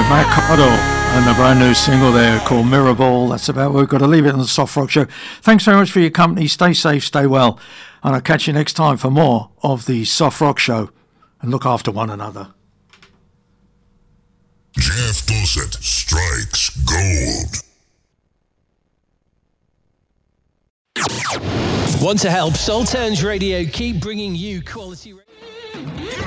Matt Cardle and the brand new single there called Mirror Ball. That's about where we've got to leave it on the Soft Rock Show. Thanks very much for your company. Stay safe, stay well, and I'll catch you next time for more of the Soft Rock Show. And look after one another. Jeff Dulcet strikes gold. Want to help Soul Turns Radio keep bringing you quality radio?